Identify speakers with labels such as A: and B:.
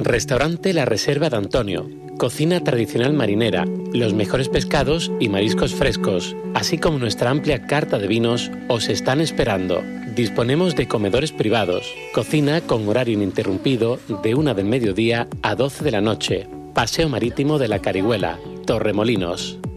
A: Restaurante La Reserva de Antonio. Cocina tradicional marinera, los mejores pescados y mariscos frescos, así como nuestra amplia carta de vinos, os están esperando. Disponemos de comedores privados, cocina con horario ininterrumpido de 1 del mediodía a 12 de la noche. Paseo Marítimo de la Carihuela, Torremolinos.